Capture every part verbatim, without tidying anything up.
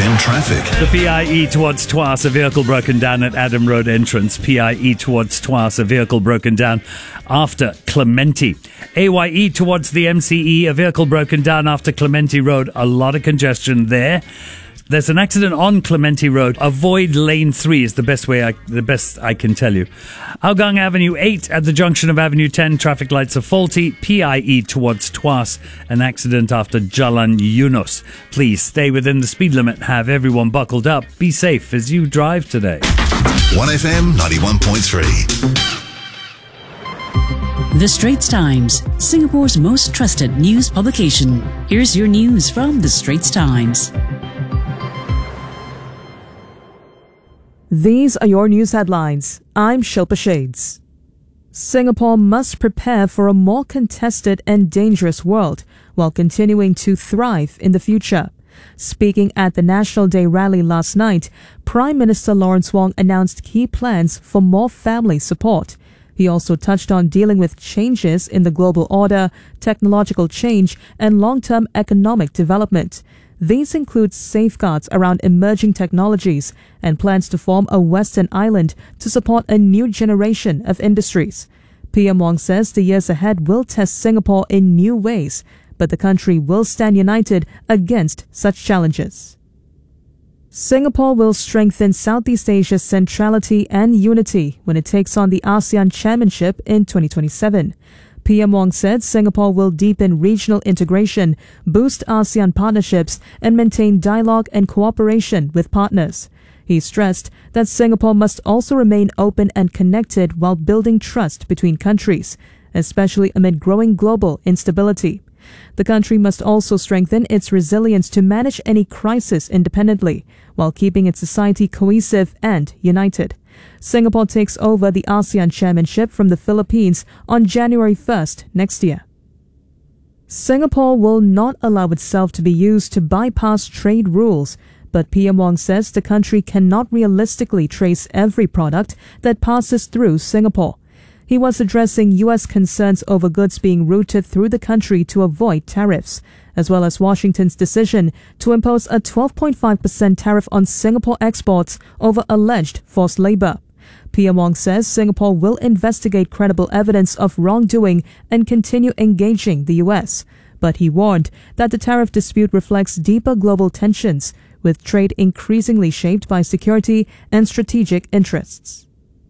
M traffic. The P I E towards Tuas, a vehicle broken down at Adam Road entrance. P I E towards Tuas, a vehicle broken down after Clementi. A Y E towards the M C E, a vehicle broken down after Clementi Road. A lot of congestion there. There's an accident on Clementi Road. Avoid lane three is the best way I, the best I can tell you. Hougang Avenue eight at the junction of Avenue ten. Traffic lights are faulty. P I E towards Tuas. An accident after Jalan Yunus. Please stay within the speed limit. Have everyone buckled up. Be safe as you drive today. one F M ninety-one point three. The Straits Times, Singapore's most trusted news publication. Here's your news from The Straits Times. These are your news headlines. I'm Shilpa Shades. Singapore must prepare for a more contested and dangerous world while continuing to thrive in the future. Speaking at the National Day rally last night, Prime Minister Lawrence Wong announced key plans for more family support. He also touched on dealing with changes in the global order, technological change, and long-term economic development. These include safeguards around emerging technologies and plans to form a Western island to support a new generation of industries. P M Wong says the years ahead will test Singapore in new ways, but the country will stand united against such challenges. Singapore will strengthen Southeast Asia's centrality and unity when it takes on the ASEAN Chairmanship in twenty twenty-seven. P M Wong said Singapore will deepen regional integration, boost ASEAN partnerships, and maintain dialogue and cooperation with partners. He stressed that Singapore must also remain open and connected while building trust between countries, especially amid growing global instability. The country must also strengthen its resilience to manage any crisis independently, while keeping its society cohesive and united. Singapore takes over the ASEAN Chairmanship from the Philippines on January first next year. Singapore will not allow itself to be used to bypass trade rules, but P M Wong says the country cannot realistically trace every product that passes through Singapore. He was addressing U S concerns over goods being routed through the country to avoid tariffs, as well as Washington's decision to impose a twelve point five percent tariff on Singapore exports over alleged forced labor. P M Wong says Singapore will investigate credible evidence of wrongdoing and continue engaging the U S, but he warned that the tariff dispute reflects deeper global tensions, with trade increasingly shaped by security and strategic interests.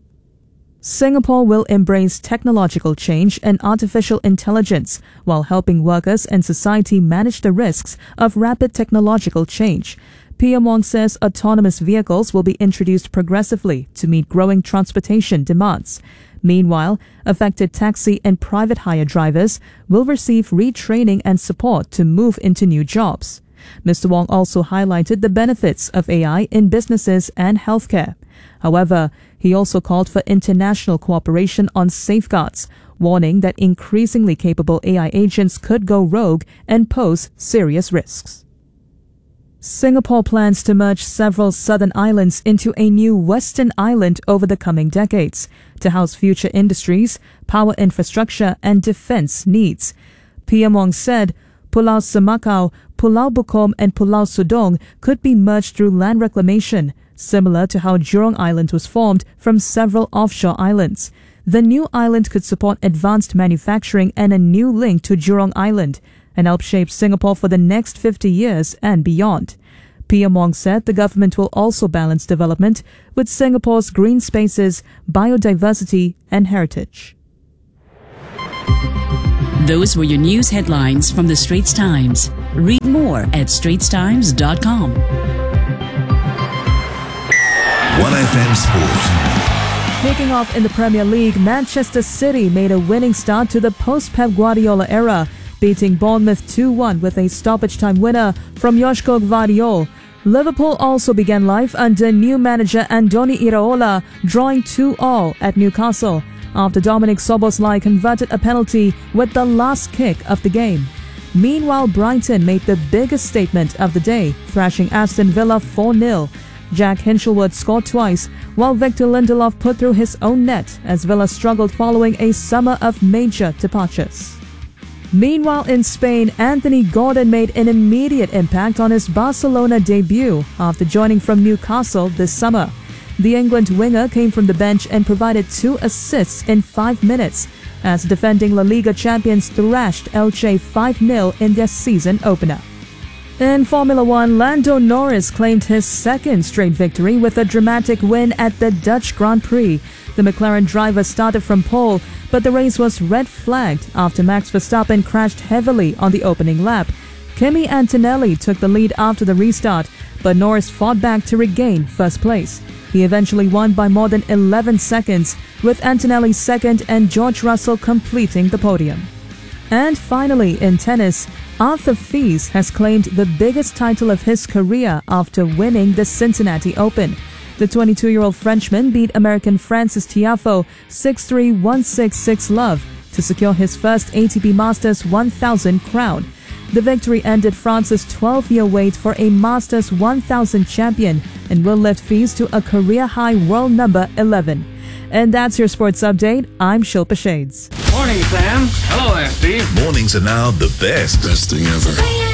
Singapore will embrace technological change and artificial intelligence while helping workers and society manage the risks of rapid technological change. P M Wong says autonomous vehicles will be introduced progressively to meet growing transportation demands. Meanwhile, affected taxi and private hire drivers will receive retraining and support to move into new jobs. Mister Wong also highlighted the benefits of A I in businesses and healthcare. However, he also called for international cooperation on safeguards, warning that increasingly capable A I agents could go rogue and pose serious risks. Singapore plans to merge several southern islands into a new western island over the coming decades to house future industries, power infrastructure, and defense needs. P M Wong said Pulau Semakau, Pulau Bukom, and Pulau Sudong could be merged through land reclamation, similar to how Jurong Island was formed from several offshore islands. The new island could support advanced manufacturing and a new link to Jurong Island, and help shape Singapore for the next fifty years and beyond. P M Wong said the government will also balance development with Singapore's green spaces, biodiversity, and heritage. Those were your news headlines from The Straits Times. Read more at straits times dot com. one F M Sport. Kicking off in the Premier League, Manchester City made a winning start to the post-Pep Guardiola era, beating Bournemouth two one with a stoppage-time winner from Joško Gvardiol. Liverpool also began life under new manager Andoni Iraola, drawing two all at Newcastle, after Dominic Szoboszlai converted a penalty with the last kick of the game. Meanwhile, Brighton made the biggest statement of the day, thrashing Aston Villa four nil. Jack Hinchelwood scored twice, while Victor Lindelof put through his own net as Villa struggled following a summer of major departures. Meanwhile, in Spain, Anthony Gordon made an immediate impact on his Barcelona debut after joining from Newcastle this summer. The England winger came from the bench and provided two assists in five minutes as defending La Liga champions thrashed Elche five nil in their season opener. In Formula One, Lando Norris claimed his second straight victory with a dramatic win at the Dutch Grand Prix. The McLaren driver started from pole, but the race was red flagged after Max Verstappen crashed heavily on the opening lap. Kimi Antonelli took the lead after the restart, but Norris fought back to regain first place. He eventually won by more than eleven seconds, with Antonelli second and George Russell completing the podium. And finally, in tennis, Arthur Fils has claimed the biggest title of his career after winning the Cincinnati Open. The twenty-two-year-old Frenchman beat American Francis Tiafoe six three, one six, six love to secure his first A T P Masters one thousand crown. The victory ended France's twelve-year wait for a Masters one thousand champion and will lift Fils to a career-high world number eleven. And that's your sports update. I'm Shilpa Shades. Morning, Sam. Hello, F B. Mornings are now the best. Best thing ever.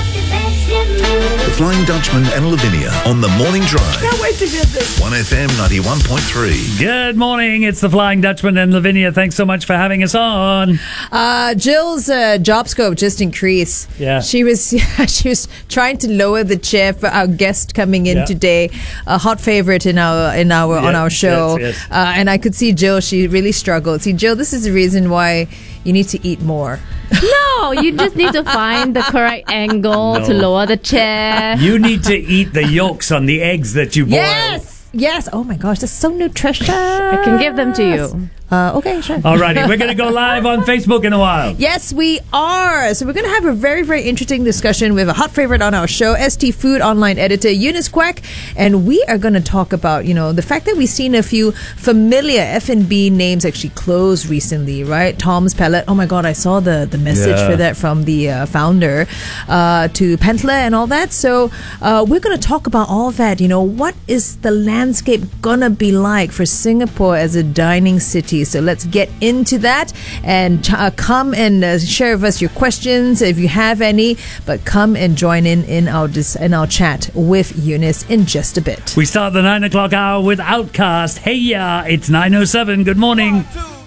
The Flying Dutchman and Lavinia on the Morning Drive. Can't wait to get this. one F M ninety-one point three. Good morning. It's the Flying Dutchman and Lavinia. Thanks so much for having us on. Uh, Jill's uh, job scope just increased. Yeah. She was she was trying to lower the chair for our guest coming in Yeah. today, a hot favorite in our in our on Yeah, our show. yes, yes. Uh, and I could see Jill. She really struggled. See, Jill, this is the reason why you need to eat more. No, you just need to find the correct angle No. to lower the chair. You need to eat the yolks on the eggs that you boil. Yes, yes. Oh my gosh, that's so nutritious. I can give them to you. Uh, okay, sure. Alrighty, we're going to go live on Facebook in a while. Yes, we are. So we're going to have a very, very interesting discussion with a hot favorite on our show, S T Food online editor Eunice Quack, and we are going to talk about, you know, the fact that we've seen a few familiar F and B names actually close recently, right? Tom's Pellet. Oh my God, I saw the the message Yeah. for that from the uh, founder uh, to Pentler and all that. So uh, we're going to talk about all that. You know, what is the landscape gonna be like for Singapore as a dining city? So let's get into that and ch- uh, come and uh, share with us your questions if you have any. But come and join in in our dis- in our chat with Eunice in just a bit. We start the nine o'clock hour with Outcast. Hey ya, it's nine oh seven. Good morning. One, two,